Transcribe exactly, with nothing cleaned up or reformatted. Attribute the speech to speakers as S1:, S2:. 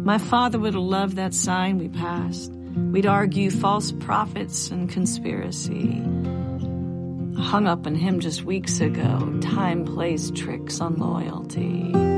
S1: My father would have loved that sign we passed. We'd argue false prophets and conspiracy. Hung up on him just weeks ago. Time plays tricks on loyalty.